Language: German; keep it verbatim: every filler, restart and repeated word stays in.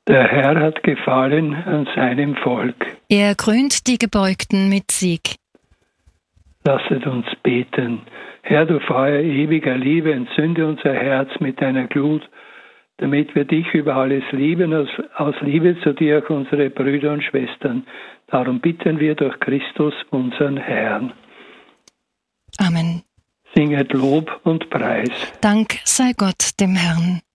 Der Herr hat Gefallen an seinem Volk. Er krönt die Gebeugten mit Sieg. Lasset uns beten. Herr, du Feuer ewiger Liebe, entzünde unser Herz mit deiner Glut, damit wir dich über alles lieben, aus, aus Liebe zu dir auch unsere Brüder und Schwestern. Darum bitten wir durch Christus, unseren Herrn. Amen. Singet Lob und Preis. Dank sei Gott dem Herrn.